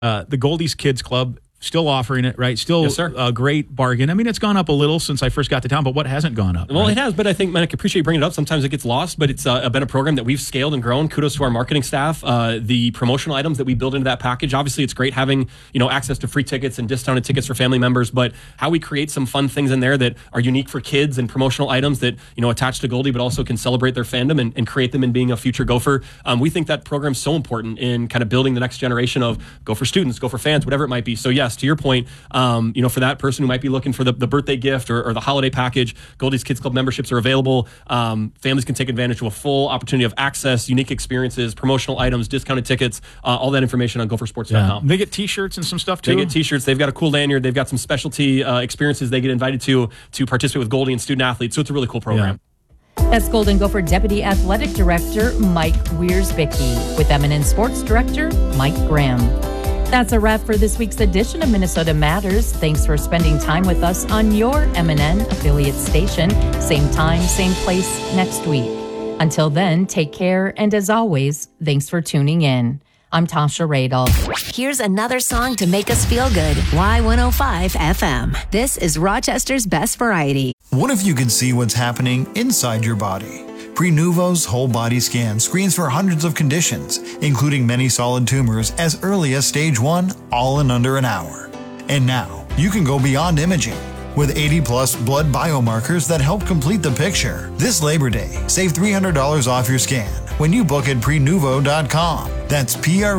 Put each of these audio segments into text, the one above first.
The Goldie's Kids Club still offering it, right? Still Yes, sir. a great bargain. I mean, it's gone up a little since I first got to town, but what hasn't gone up? Well, right? it has, but I think, man, I appreciate you bringing it up. Sometimes it gets lost, but it's been a program that we've scaled and grown. Kudos to our marketing staff. The promotional items that we build into that package. Obviously, it's great having access to free tickets and discounted tickets for family members, but how we create some fun things in there that are unique for kids and promotional items that attach to Goldie, but also can celebrate their fandom and create them in being a future Gopher. We think that program's so important in kind of building the next generation of Gopher students, Gopher fans, whatever it might be. So yes, to your point. For that person who might be looking for the birthday gift or the holiday package, Goldie's Kids Club memberships are available. Families can take advantage of a full opportunity of access, unique experiences, promotional items, discounted tickets, all that information on gophersports.com. They get T-shirts and some stuff too? They get T-shirts. They've got a cool lanyard. They've got some specialty experiences they get invited to participate with Goldie and student athletes. So it's a really cool program. Yeah. That's Golden Gopher Deputy Athletic Director Mike Wiersbicki with M&N Sports Director Mike Graham. That's a wrap for this week's edition of Minnesota Matters. Thanks for spending time with us on your M&N affiliate station. Same time, same place next week. Until then, take care, and as always, thanks for tuning in. I'm Tasha Radel. Here's another song to make us feel good. Y105 FM. This is Rochester's best variety. What if you could see what's happening inside your body? Prenuvo's whole body scan screens for hundreds of conditions, including many solid tumors as early as stage 1, all in under an hour. And now, you can go beyond imaging with 80-plus blood biomarkers that help complete the picture. This Labor Day, save $300 off your scan when you book at Prenuvo.com. That's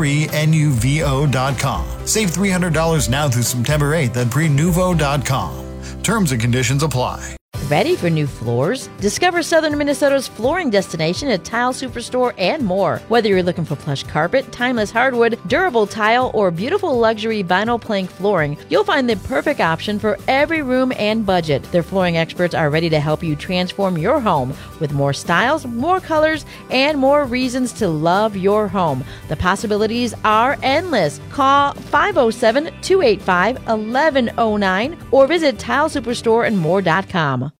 Prenuvo.com. Save $300 now through September 8th at Prenuvo.com. Terms and conditions apply. Ready for new floors? Discover Southern Minnesota's flooring destination at Tile Superstore and more. Whether you're looking for plush carpet, timeless hardwood, durable tile, or beautiful luxury vinyl plank flooring, you'll find the perfect option for every room and budget. Their flooring experts are ready to help you transform your home with more styles, more colors, and more reasons to love your home. The possibilities are endless. Call 507-285-1109 or visit tilesuperstoreandmore.com.